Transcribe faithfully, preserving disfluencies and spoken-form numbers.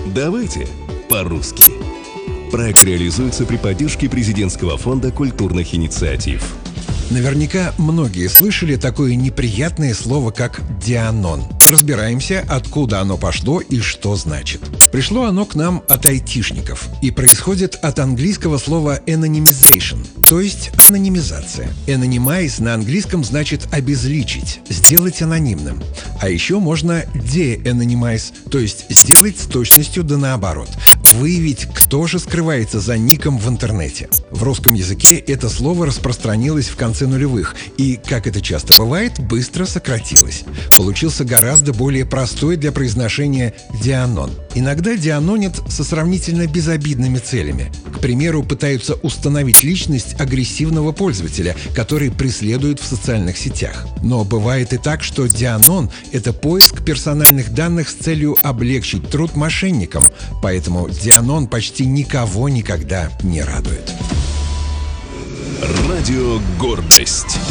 Давайте по-русски. Проект реализуется при поддержке Президентского фонда культурных инициатив. Наверняка многие слышали такое неприятное слово, как «дианон». Разбираемся, откуда оно пошло и что значит. Пришло оно к нам от айтишников и происходит от английского слова anonymization, то есть анонимизация. Anonymize на английском значит обезличить, сделать анонимным. А еще можно de-anonymize, то есть сделать с точностью да наоборот. Выявить, кто же скрывается за ником в интернете. В русском языке это слово распространилось в конце нулевых и, как это часто бывает, быстро сократилось. Получился гораздо более простой для произношения дианон. Иногда дианонят со сравнительно безобидными целями. К примеру, пытаются установить личность агрессивного пользователя, который преследуют в социальных сетях. Но бывает и так, что дианон — это поиск персональных данных с целью облегчить труд мошенникам, поэтому дианон почти никого никогда не радует. Радио «Гордость».